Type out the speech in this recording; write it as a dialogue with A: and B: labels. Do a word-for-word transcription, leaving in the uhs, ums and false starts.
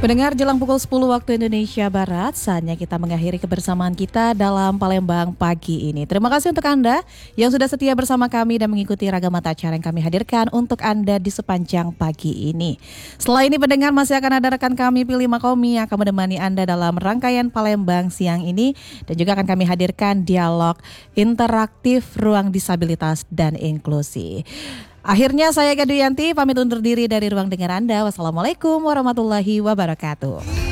A: Pendengar, jelang pukul sepuluh waktu Indonesia Barat, saatnya kita mengakhiri kebersamaan kita dalam Palembang pagi ini. Terima kasih untuk Anda yang sudah setia bersama kami dan mengikuti ragam mata acara yang kami hadirkan untuk Anda di sepanjang pagi ini. Setelah ini pendengar, masih akan ada rekan kami Pilih Makomi yang akan menemani Anda dalam rangkaian Palembang siang ini. Dan juga akan kami hadirkan dialog interaktif ruang disabilitas dan inklusi. Akhirnya saya Eka Duyanti pamit undur diri dari ruang dengar Anda. Wassalamualaikum warahmatullahi wabarakatuh.